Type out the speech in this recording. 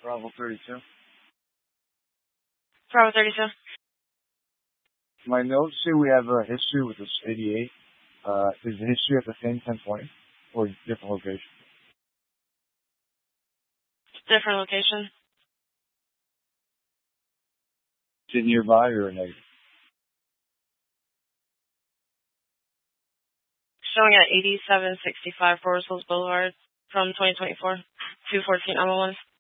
Bravo 32. Bravo 32. My notes say we have a history with this 88. Is the history at the same 1020 or different location? Different location. Is it nearby or negative? Showing at 8765 Forest Hills Boulevard from 2024, 214 Alma 1.